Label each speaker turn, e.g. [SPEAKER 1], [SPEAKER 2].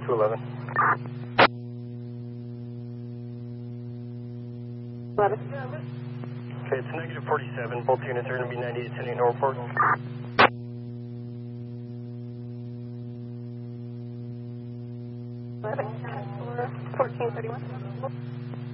[SPEAKER 1] 211.
[SPEAKER 2] 11.
[SPEAKER 1] Okay, it's negative 47. Both units are going to be 98 10 Norfolk.
[SPEAKER 2] Or 1431.